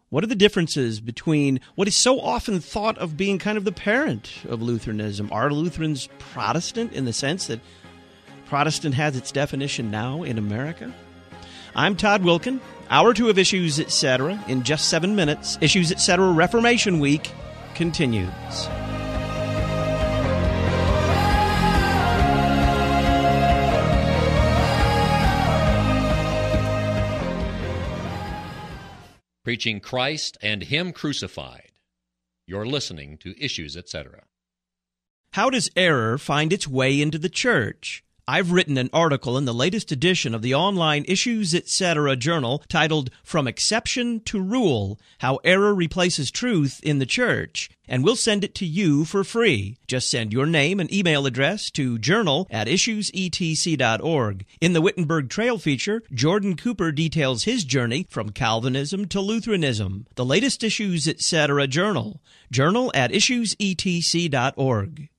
What are the differences between what is so often thought of being kind of the parent of Lutheranism? Are Lutherans Protestant in the sense that Protestant has its definition now in America? I'm Todd Wilken. Hour 2 of Issues Etc. in just 7 minutes. Issues Etc. Reformation Week continues. Preaching Christ and Him crucified. You're listening to Issues Etc. How does error find its way into the church? I've written an article in the latest edition of the online Issues Etc. journal titled From Exception to Rule, How Error Replaces Truth in the Church, and we'll send it to you for free. Just send your name and email address to journal@issuesetc.org. In the Wittenberg Trail feature, Jordan Cooper details his journey from Calvinism to Lutheranism. The latest Issues Etc. journal, journal@issuesetc.org.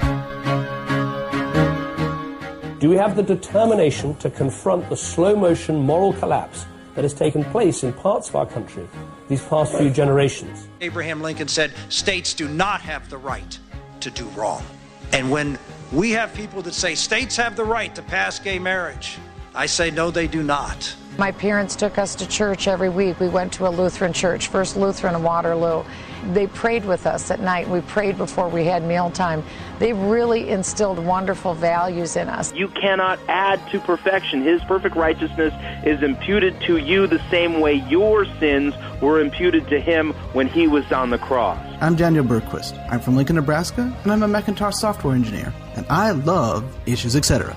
Do we have the determination to confront the slow-motion moral collapse that has taken place in parts of our country these past few generations? Abraham Lincoln said, states do not have the right to do wrong. And when we have people that say states have the right to pass gay marriage, I say no, they do not. My parents took us to church every week. We went to a Lutheran church, First Lutheran in Waterloo. They prayed with us at night. We prayed before we had mealtime. They really instilled wonderful values in us. You cannot add to perfection. His perfect righteousness is imputed to you the same way your sins were imputed to him when he was on the cross. I'm Daniel Bergquist. I'm from Lincoln, Nebraska, and I'm a Macintosh software engineer. And I love Issues Etc.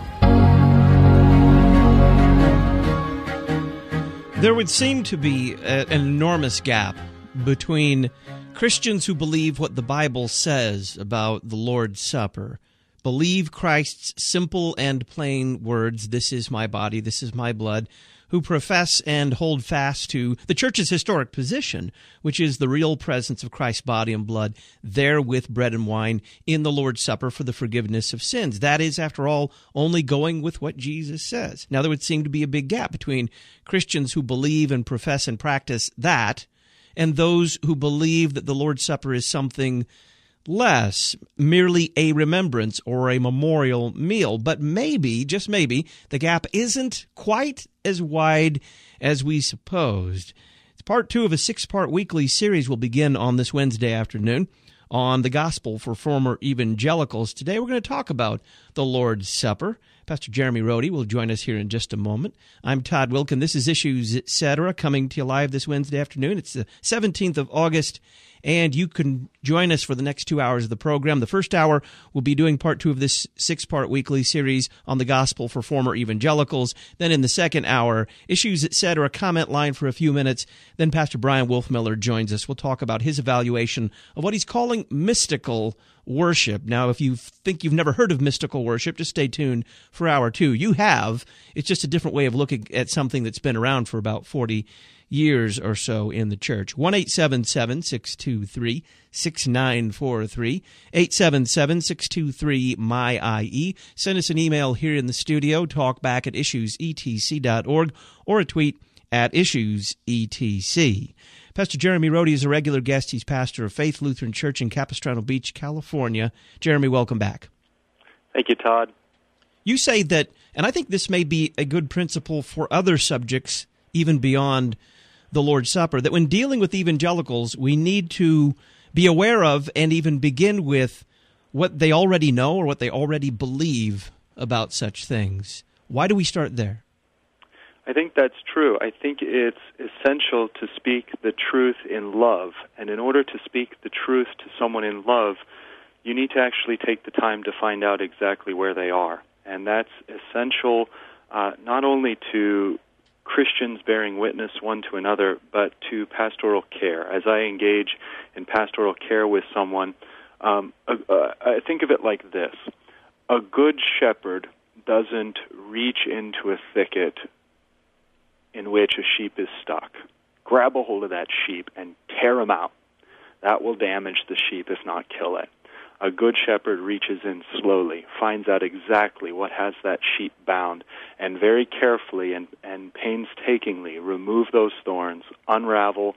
There would seem to be an enormous gap between Christians who believe what the Bible says about the Lord's Supper, believe Christ's simple and plain words, this is my body, this is my blood, who profess and hold fast to the Church's historic position, which is the real presence of Christ's body and blood there with bread and wine in the Lord's Supper for the forgiveness of sins. That is, after all, only going with what Jesus says. Now, there would seem to be a big gap between Christians who believe and profess and practice that and those who believe that the Lord's Supper is something less, merely a remembrance or a memorial meal. But maybe, just maybe, the gap isn't quite as wide as we supposed. It's part 2 of a 6-part weekly series we'll begin on this Wednesday afternoon on the Gospel for Former Evangelicals. Today we're going to talk about the Lord's Supper. Pastor Jeremy Rode will join us here in just a moment. I'm Todd Wilken. This is Issues Etc. coming to you live this Wednesday afternoon. It's the 17th of August, and you can join us for the next 2 hours of the program. The first hour, we'll be doing part 2 of this 6-part weekly series on the Gospel for Former Evangelicals. Then in the second hour, Issues Etc. comment line for a few minutes. Then Pastor Brian Wolfmiller joins us. We'll talk about his evaluation of what he's calling mystical worship. Now, if you think you've never heard of mystical worship, just stay tuned for hour 2. You have. It's just a different way of looking at something that's been around for about 40 years or so in the church. 1-877-623-6943, 877-623-MY-IE. Send us an email here in the studio, talkback@issuesetc.org, or a tweet at issuesetc. Pastor Jeremy Rode is a regular guest. He's pastor of Faith Lutheran Church in Capistrano Beach, California. Jeremy, welcome back. Thank you, Todd. You say that, and I think this may be a good principle for other subjects, even beyond the Lord's Supper, that when dealing with evangelicals, we need to be aware of and even begin with what they already know or what they already believe about such things. Why do we start there? I think that's true. I think it's essential to speak the truth in love. And in order to speak the truth to someone in love, you need to actually take the time to find out exactly where they are. And that's essential not only to Christians bearing witness one to another, but to pastoral care. As I engage in pastoral care with someone, I think of it like this. A good shepherd doesn't reach into a thicket in which a sheep is stuck. Grab a hold of that sheep and tear him out. That will damage the sheep, if not kill it. A good shepherd reaches in slowly, finds out exactly what has that sheep bound, and very carefully and painstakingly remove those thorns, unravel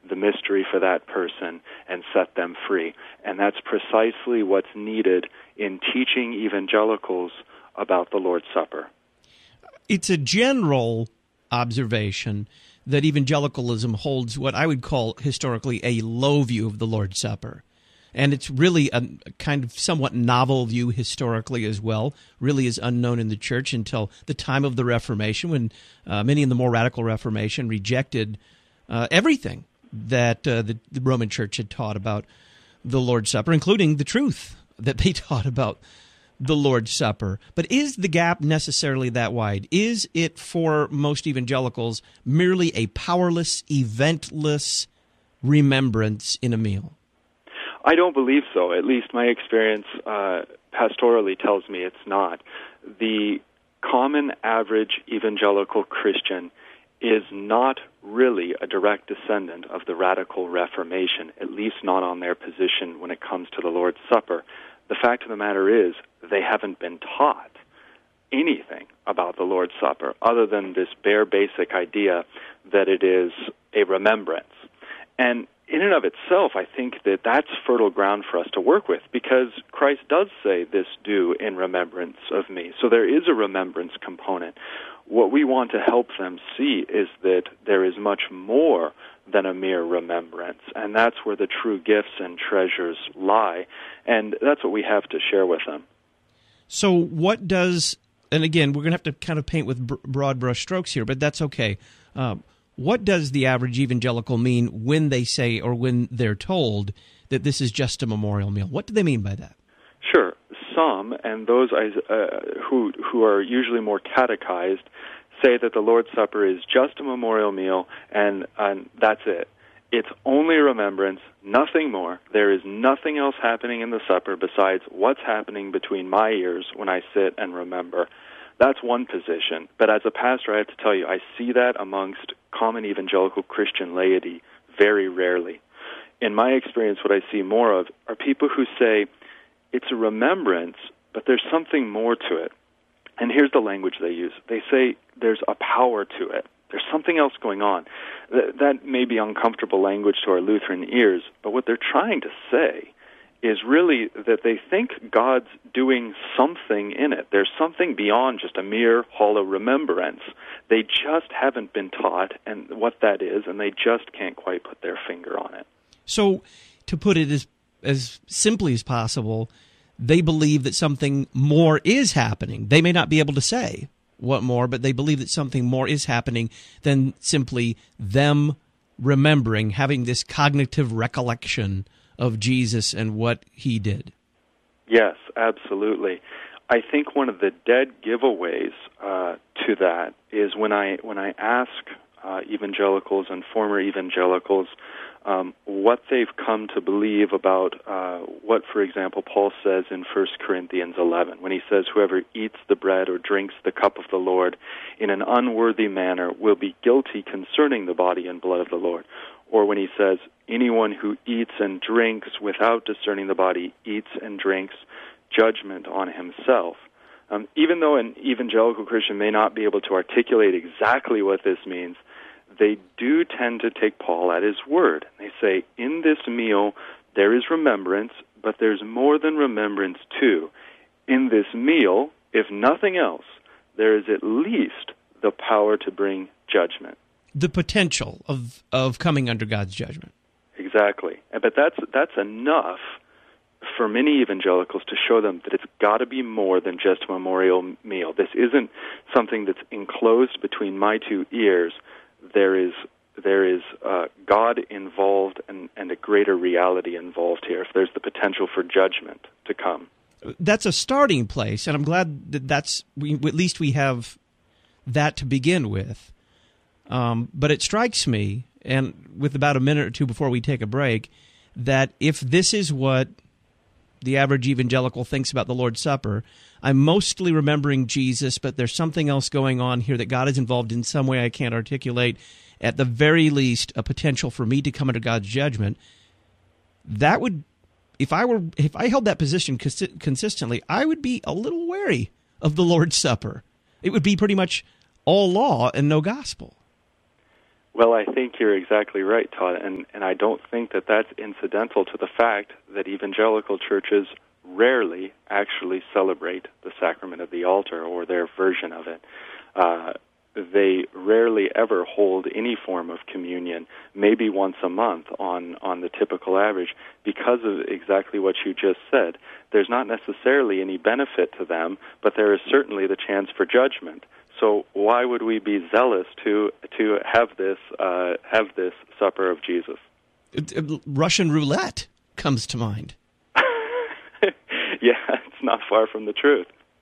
the mystery for that person and set them free. And that's precisely what's needed in teaching evangelicals about the Lord's Supper. It's a general observation that evangelicalism holds what I would call historically a low view of the Lord's Supper. And it's really a kind of somewhat novel view historically as well, really is unknown in the church until the time of the Reformation, when many in the more radical Reformation rejected everything that the Roman Church had taught about the Lord's Supper, including the truth that they taught about the Lord's Supper. But is the gap necessarily that wide? Is it, for most evangelicals, merely a powerless, eventless remembrance in a meal? I don't believe so. At least my experience pastorally tells me it's not. The common average evangelical Christian is not really a direct descendant of the radical Reformation, at least not on their position when it comes to the Lord's Supper. The fact of the matter is they haven't been taught anything about the Lord's Supper other than this bare basic idea that it is a remembrance. And in and of itself, I think that that's fertile ground for us to work with, because Christ does say, "This do in remembrance of me." So there is a remembrance component. What we want to help them see is that there is much more than a mere remembrance, and that's where the true gifts and treasures lie, and that's what we have to share with them. So what does, and again, we're going to have to kind of paint with broad brush strokes here, but that's okay. What does the average evangelical mean when they say, or when they're told, that this is just a memorial meal? What do they mean by that? Sure. Some, and those who are usually more catechized, say that the Lord's Supper is just a memorial meal, and that's it. It's only a remembrance, nothing more. There is nothing else happening in the supper besides what's happening between my ears when I sit and remember. That's one position. But as a pastor, I have to tell you, I see that amongst common evangelical Christian laity very rarely. In my experience, what I see more of are people who say, it's a remembrance, but there's something more to it. And here's the language they use. They say there's a power to it. There's something else going on. That may be uncomfortable language to our Lutheran ears, but what they're trying to say is really that they think God's doing something in it. There's something beyond just a mere hollow remembrance. They just haven't been taught and what that is, and they just can't quite put their finger on it. So, to put it as simply as possible, they believe that something more is happening. They may not be able to say what more, but they believe that something more is happening than simply them remembering, having this cognitive recollection of Jesus and what he did. Yes, absolutely. I think one of the dead giveaways to that is when I ask evangelicals and former evangelicals what they've come to believe about what, for example, Paul says in 1 Corinthians 11, when he says, "Whoever eats the bread or drinks the cup of the Lord in an unworthy manner will be guilty concerning the body and blood of the Lord." Or when he says, "Anyone who eats and drinks without discerning the body eats and drinks judgment on himself." Even though an evangelical Christian may not be able to articulate exactly what this means, they do tend to take Paul at his word. They say, in this meal, there is remembrance, but there's more than remembrance too. In this meal, if nothing else, there is at least the power to bring judgment. The potential of coming under God's judgment. Exactly. But that's enough for many evangelicals to show them that it's got to be more than just a memorial meal. This isn't something that's enclosed between my two ears. There is God involved and a greater reality involved here. If there's the potential for judgment to come. That's a starting place, and I'm glad that at least we have that to begin with. But it strikes me, and with about a minute or two before we take a break, that if this is what the average evangelical thinks about the Lord's Supper, I'm mostly remembering Jesus, but there's something else going on here that God is involved in some way I can't articulate. At the very least, a potential for me to come under God's judgment. That would, if I held that position consistently, I would be a little wary of the Lord's Supper. It would be pretty much all law and no gospel. Well, I think you're exactly right, Todd, and I don't think that that's incidental to the fact that evangelical churches rarely actually celebrate the sacrament of the altar or their version of it. They rarely ever hold any form of communion, maybe once a month on the typical average, because of exactly what you just said. There's not necessarily any benefit to them, but there is certainly the chance for judgment. So why would we be zealous to have this supper of Jesus? Russian roulette comes to mind. Yeah, it's not far from the truth.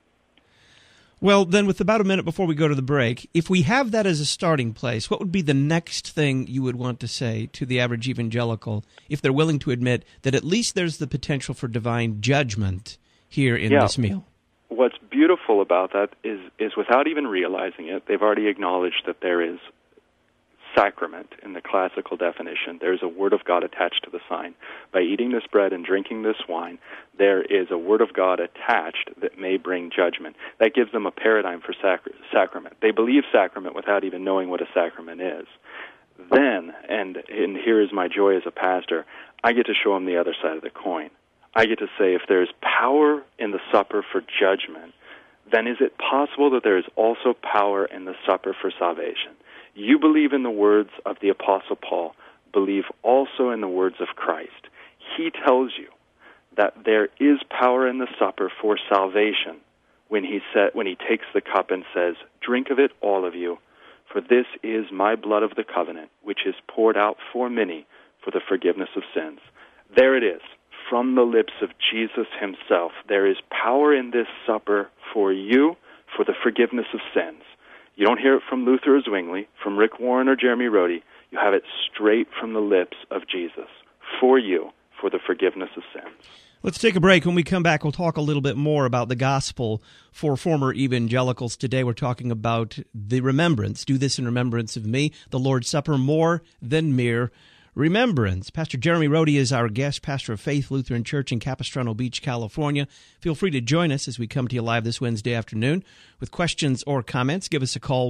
Well, then, with about a minute before we go to the break, if we have that as a starting place, what would be the next thing you would want to say to the average evangelical if they're willing to admit that at least there's the potential for divine judgment here in this meal? What's beautiful about that is without even realizing it, they've already acknowledged that there is sacrament in the classical definition. There's a word of God attached to the sign. By eating this bread and drinking this wine, there is a word of God attached that may bring judgment. That gives them a paradigm for sacrament. They believe sacrament without even knowing what a sacrament is. Then, and here is my joy as a pastor, I get to show them the other side of the coin. I get to say, if there's power in the supper for judgment, then is it possible that there is also power in the supper for salvation? You believe in the words of the Apostle Paul. Believe also in the words of Christ. He tells you that there is power in the supper for salvation when he takes the cup and says, "Drink of it, all of you, for this is my blood of the covenant, which is poured out for many for the forgiveness of sins." There it is, from the lips of Jesus himself. There is power in this supper for you, for the forgiveness of sins. You don't hear it from Luther or Zwingli, from Rick Warren or Jeremy Rhodey. You have it straight from the lips of Jesus, for you, for the forgiveness of sins. Let's take a break. When we come back, we'll talk a little bit more about the gospel for former evangelicals. Today we're talking about the remembrance. Do this in remembrance of me, the Lord's Supper, more than mere remembrance. Pastor Jeremy Rhodey is our guest, pastor of Faith Lutheran Church in Capistrano Beach, California. Feel free to join us as we come to you live this Wednesday afternoon. With questions or comments, give us a call,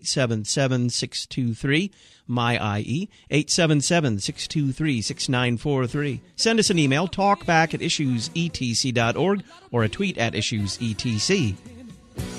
1-877-623-MY-IE, 877-623-6943. Send us an email, talkback@issuesetc.org, or a tweet @issuesetc.